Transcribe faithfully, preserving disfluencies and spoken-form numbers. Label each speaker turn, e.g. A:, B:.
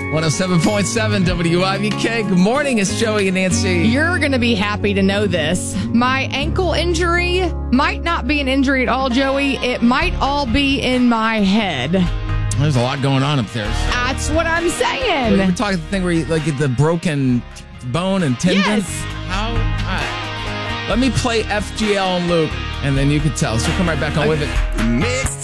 A: one oh seven point seven W I B K. Good morning. It's Joey and Nancy.
B: You're going to be happy to know this. My ankle injury might not be an injury at all, Joey. It might all be in my head.
A: There's a lot going on up there.
B: That's what I'm saying.
A: We're talking the thing where you like get the broken bone and tendon.
B: Yes.
A: How? All right. Let me play F G L and Luke, and then you can tell. So come right back on with it.